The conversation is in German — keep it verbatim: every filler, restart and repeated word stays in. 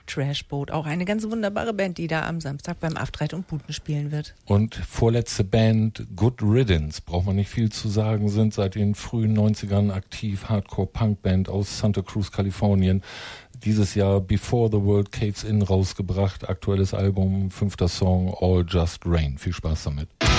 Trash Boat, auch eine ganz wunderbare Band, die da am Samstag beim Aftreit und Buten spielen wird. Und vorletzte Band, Good Riddance, braucht man nicht viel zu sagen, sind seit den frühen neunzigern aktiv, Hardcore-Punk-Band aus Santa Cruz, Kalifornien. Dieses Jahr Before the World Caves In rausgebracht, aktuelles Album, fünfter Song, All Just Rain. Viel Spaß damit.